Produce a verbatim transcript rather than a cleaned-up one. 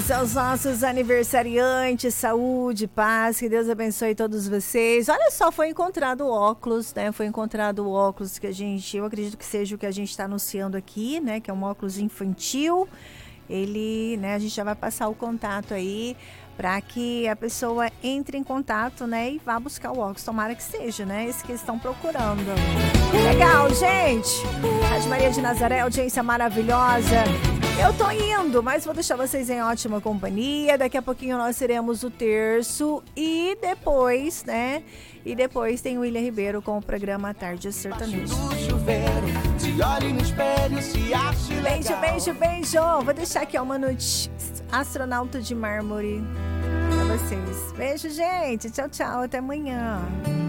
Parabéns aos nossos aniversariantes, saúde, paz, que Deus abençoe todos vocês. Olha só, foi encontrado o óculos, né? Foi encontrado o óculos que a gente, eu acredito que seja o que a gente está anunciando aqui, né? Que é um óculos infantil. Ele, né? A gente já vai passar o contato aí para que a pessoa entre em contato, né? E vá buscar o óculos. Tomara que seja, né? Esse que eles estão procurando. Legal, gente! Rádio Maria de Nazaré, audiência maravilhosa. Eu tô indo, mas vou deixar vocês em ótima companhia. Daqui a pouquinho nós teremos o terço e depois, né? E depois tem o William Ribeiro com o programa Tarde Sertaneja. Beijo, beijo, beijo. Vou deixar aqui ó, uma noite astronauta de mármore pra vocês. Beijo, gente. Tchau, tchau. Até amanhã.